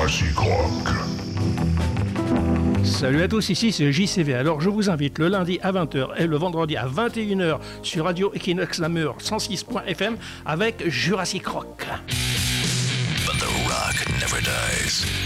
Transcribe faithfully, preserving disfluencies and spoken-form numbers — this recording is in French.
Jurassic Rock. Salut à tous, ici c'est J C V. Alors je vous invite le lundi à vingt heures et le vendredi à vingt et une heures sur Radio Equinox Namur cent six point F M avec Jurassic Rock. But the rock never dies.